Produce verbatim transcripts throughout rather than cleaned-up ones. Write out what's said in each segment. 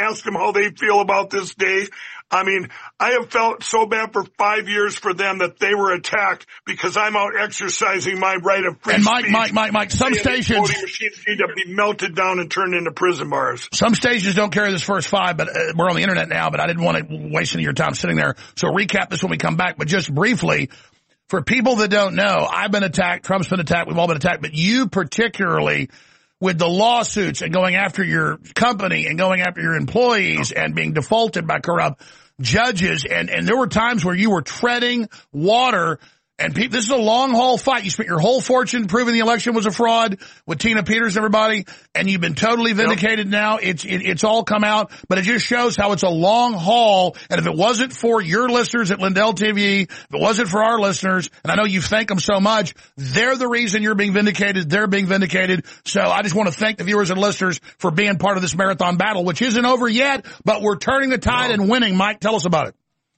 ask them how they feel about this day. I mean, I have felt so bad for five years for them that they were attacked because I'm out exercising my right of free and Mike, speech. Mike, Mike, Mike, some stations, voting machines need to be melted down and turned into prison bars. Some stations don't carry this first five, but uh, we're on the internet now, but I didn't want to waste any of your time sitting there. So recap this when we come back, but just briefly, for people that don't know, I've been attacked, Trump's been attacked, we've all been attacked, but you particularly, with the lawsuits and going after your company and going after your employees and being defaulted by corrupt judges, and, and there were times where you were treading water, and people, this is a long-haul fight. You spent your whole fortune proving the election was a fraud with Tina Peters and everybody, and you've been totally vindicated. Yep. Now. It's it, it's all come out, but it just shows how it's a long haul, and if it wasn't for your listeners at Lindell T V, if it wasn't for our listeners, and I know you thank them so much, they're the reason you're being vindicated, they're being vindicated. So I just want to thank the viewers and listeners for being part of this marathon battle, which isn't over yet, but we're turning the tide no. and winning. Mike, tell us about it.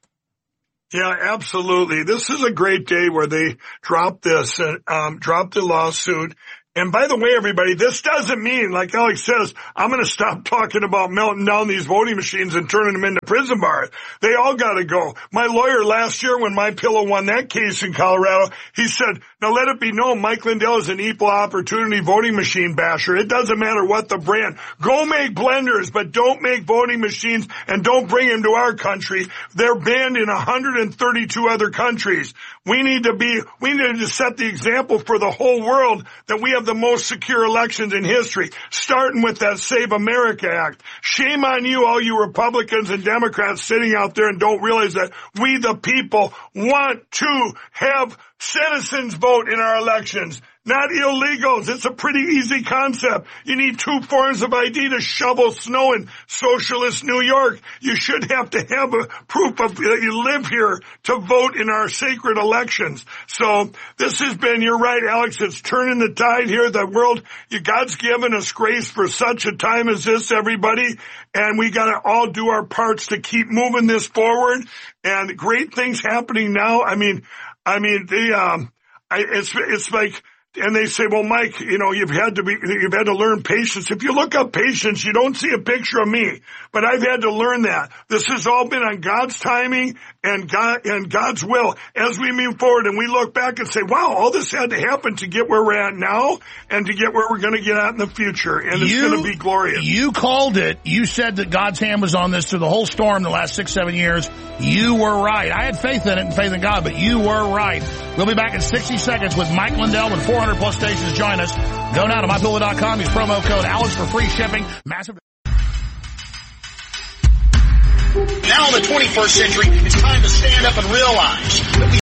Yeah, absolutely. This is a great day where they dropped this, um, dropped the lawsuit. And by the way, everybody, this doesn't mean, like Alex says, I'm going to stop talking about melting down these voting machines and turning them into prison bars. They all got to go. My lawyer last year, when My Pillow won that case in Colorado, he said, now let it be known, Mike Lindell is an equal opportunity voting machine basher. It doesn't matter what the brand. Go make blenders, but don't make voting machines and don't bring them to our country. They're banned in one hundred thirty-two other countries. We need to be, we need to set the example for the whole world that we have the most secure elections in history, starting with that Save America Act. Shame on you, all you Republicans and Democrats sitting out there and don't realize that we the people want to have citizens vote in our elections, not illegals. It's a pretty easy concept. You need two forms of I D to shovel snow in socialist New York. You should have to have a proof of that you live here to vote in our sacred elections. So this has been, you're right, Alex, it's turning the tide here. The world, you, God's given us grace for such a time as this, everybody, and we got to all do our parts to keep moving this forward. And great things happening now. I mean, I mean, the um, I, it's it's like. And they say, well, Mike, you know, you've had to be, you've had to learn patience. If you look up patience, you don't see a picture of me, but I've had to learn that. This has all been on God's timing and God, and God's will as we move forward. And we look back and say, wow, all this had to happen to get where we're at now and to get where we're going to get at in the future. And it's going to be glorious. You called it. You said that God's hand was on this through the whole storm the last six, seven years. You were right. I had faith in it and faith in God, but you were right. We'll be back in sixty seconds with Mike Lindell with four hundred plus stations. Join us. Go now to my pillow dot com. Use promo code Alex for free shipping. Massive. Now in the twenty-first century, it's time to stand up and realize that we